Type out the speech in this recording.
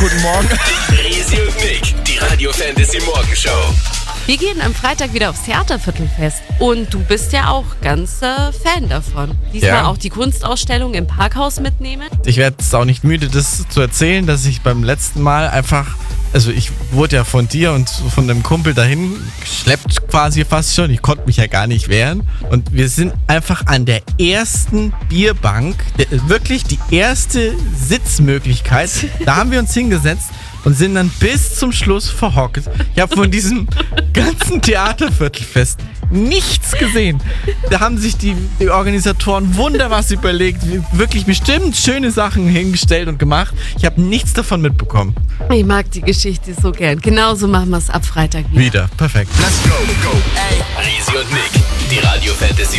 Guten Morgen. Resi und Nick, die Radio Fantasy Morgenshow. Wir gehen am Freitag wieder aufs Theaterviertelfest. Und du bist ja auch ganz Fan davon. Diesmal Ja. auch die Kunstausstellung im Parkhaus mitnehmen. Ich werde es auch nicht müde, das zu erzählen, dass ich beim letzten Mal einfach, also ich wurde ja von dir und von einem Kumpel dahin geschleppt quasi fast schon. Ich konnte mich ja gar nicht wehren. Und wir sind einfach an der ersten Bierbank, wirklich die erste Sitzmöglichkeit, da haben wir uns hingesetzt und sind dann bis zum Schluss verhockt. Ich habe von diesem ganzen Theaterviertelfest nichts gesehen. Da haben sich die Organisatoren wunder was überlegt, wirklich bestimmt schöne Sachen hingestellt und gemacht. Ich habe nichts davon mitbekommen. Ich mag die Geschichte so gern. Genauso machen wir es ab Freitag wieder. Wieder, perfekt. Let's go. Resi und Nick, die Radio Fantasy